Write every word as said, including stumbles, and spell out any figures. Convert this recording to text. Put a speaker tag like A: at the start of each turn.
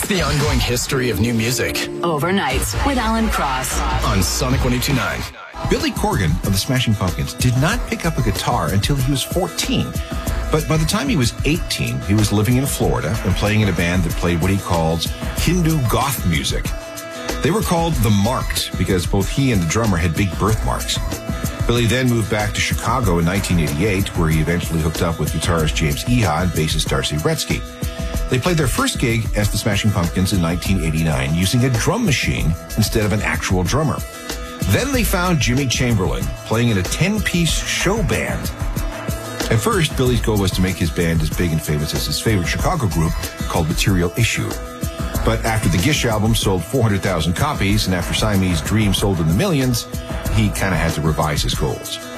A: The ongoing history of new music.
B: Overnights with Alan Cross.
A: On Sonic one oh two point nine.
C: Billy Corgan of the Smashing Pumpkins did not pick up a guitar until he was fourteen. But by the time he was eighteen, he was living in Florida and playing in a band that played what he calls Hindu goth music. They were called The Marked because both he and the drummer had big birthmarks. Billy then moved back to Chicago in nineteen eighty-eight, where he eventually hooked up with guitarist James Iha and bassist Darcy Wretzky. They played their first gig as the Smashing Pumpkins in nineteen eighty-nine using a drum machine instead of an actual drummer. Then they found Jimmy Chamberlin playing in a ten-piece show band. At first, Billy's goal was to make his band as big and famous as his favorite Chicago group called Material Issue. But after the Gish album sold four hundred thousand copies and after Siamese Dream sold in the millions, he kind of had to revise his goals.